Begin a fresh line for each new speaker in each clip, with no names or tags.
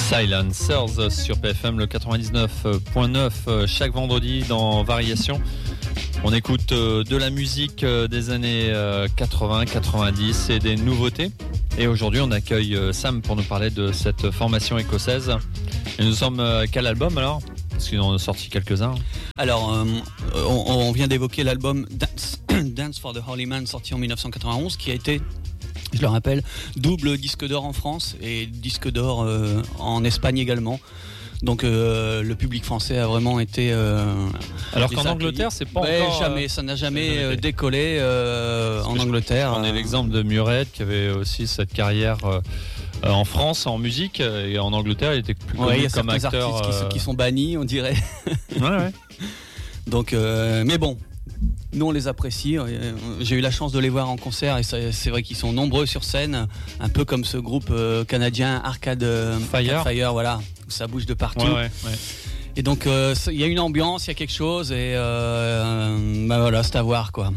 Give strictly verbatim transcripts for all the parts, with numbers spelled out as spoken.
Silencers sur P F M, le quatre-vingt-dix-neuf point neuf, chaque vendredi dans Variation. On écoute de la musique des années quatre-vingts, quatre-vingt-dix et des nouveautés. Et aujourd'hui, on accueille Sam pour nous parler de cette formation écossaise. Et nous sommes à quel album alors ? Parce qu'ils en ont sorti quelques-uns.
Alors, euh, on, on vient d'évoquer l'album Dance, Dance for the Holy Man, sorti en dix-neuf cent quatre-vingt-onze, qui a été, je le rappelle, double disque d'or en France et disque d'or euh, en Espagne également. Donc euh, le public français a vraiment été. Euh,
Alors qu'en Angleterre, c'est pas
ouais,
encore.
Jamais, ça n'a jamais euh, décollé euh, en Angleterre.
On est l'exemple de Murray qui avait aussi cette carrière euh, en France en musique et en Angleterre, il était plus connu
ouais,
comme acteur.
Il y a certains artistes euh... qui, qui sont bannis, on dirait.
Ouais, ouais.
Donc, euh, mais bon. Nous on les apprécie, j'ai eu la chance de les voir en concert et c'est vrai qu'ils sont nombreux sur scène, un peu comme ce groupe canadien Arcade Fire, Arcade Fire, voilà, où ça bouge de partout.
Ouais, ouais, ouais.
Et donc il euh, y a une ambiance, il y a quelque chose et euh, bah voilà, c'est à voir quoi.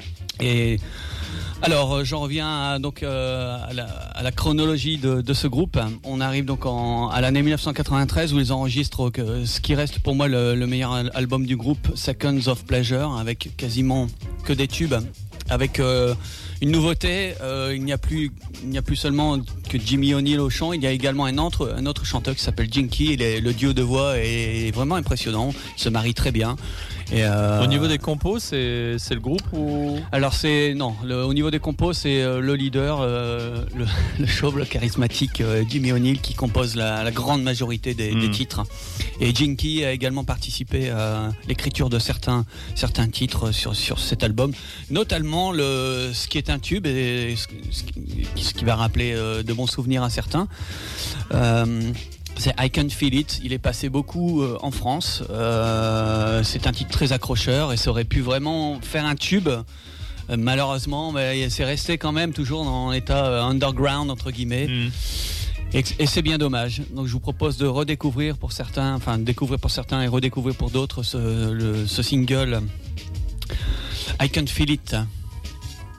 Et alors j'en reviens à, donc euh, à, la, à la chronologie de, de ce groupe. On arrive donc en, à l'année dix-neuf cent quatre-vingt-treize où ils enregistrent que, ce qui reste pour moi le, le meilleur album du groupe, Seconds of Pleasure, avec quasiment que des tubes, avec euh, une nouveauté. Euh, il n'y a plus, il n'y a plus seulement que Jimmy O'Neill au chant, il y a également un autre, un autre chanteur qui s'appelle Jinky. Et les, le duo de voix est vraiment impressionnant. Ils se marient très bien. Et euh...
Au niveau des compos, c'est, c'est le groupe ou...
Alors c'est non, le, au niveau des compos, c'est euh, le leader, euh, le, le chauve, le charismatique euh, Jimmy O'Neill qui compose la, la grande majorité des, mmh. des titres. Et Jinky a également participé à l'écriture de certains certains titres sur sur cet album, notamment le ce qui est un tube et ce, ce, qui, ce qui va rappeler euh, de bons souvenirs à certains. Euh, C'est I Can Feel It, il est passé beaucoup euh, en France, euh, c'est un titre très accrocheur et ça aurait pu vraiment faire un tube, euh, malheureusement mais c'est resté quand même toujours dans l'état euh, underground entre guillemets, mm. et, et c'est bien dommage. Donc je vous propose de redécouvrir pour certains, enfin de découvrir pour certains et redécouvrir pour d'autres ce, le, ce single I Can Feel It.